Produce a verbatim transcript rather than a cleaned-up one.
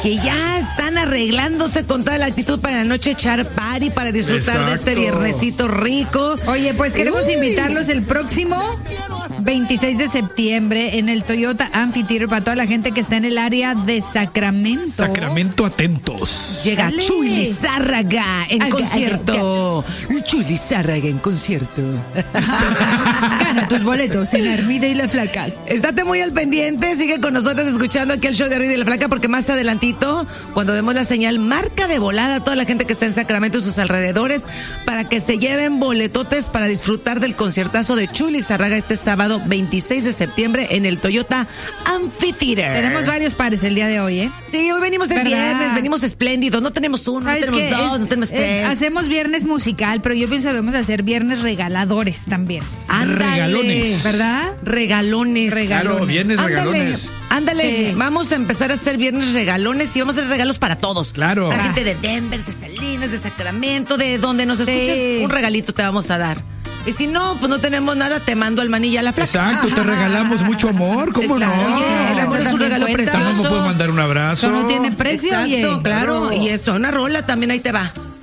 que ya están arreglándose con toda la actitud para la noche echar party, para disfrutar Exacto. de este viernesito rico. Oye, pues queremos Uy. invitarlos el próximo veintiséis de septiembre en el Toyota Amphitheater para toda la gente que está en el área de Sacramento. Sacramento, atentos. Llega Dale. Chuy Lizárraga en aga, concierto. Aga, aga. Chuy Lizárraga en concierto. Gana tus boletos en Armida y la Flaca. Estate muy al pendiente, sigue con nosotros escuchando aquí el show de Armida y la Flaca, porque más adelantito, cuando demos la señal, marca de volada a toda la gente que está en Sacramento y sus alrededores para que se lleven boletotes para disfrutar del conciertazo de Chuy Lizárraga este sábado veintiséis de septiembre en el Toyota Amphitheater. Tenemos varios pares el día de hoy, ¿eh? Sí, hoy venimos es viernes, venimos espléndidos, no tenemos uno, no tenemos dos, es, no tenemos tres. Eh, hacemos viernes musical, pero yo pienso que debemos hacer viernes regaladores también. Ándale, regalones. ¿Verdad? Regalones. Regalones. Claro, viernes ándale, regalones. Ándale, sí. Vamos a empezar a hacer viernes regalones y vamos a hacer regalos para todos. Claro. La gente de Denver, de Salinas, de Sacramento, de donde nos escuches, sí. un regalito te vamos a dar. Y si no, pues no tenemos nada, te mando al manilla a la Flaca. Exacto, te regalamos mucho amor, ¿cómo Exacto. no? Oye, el amor es un regalo precioso. También me puedo mandar un abrazo. Eso no tiene precio. Exacto, oye. claro. Y esto, una rola también ahí te va.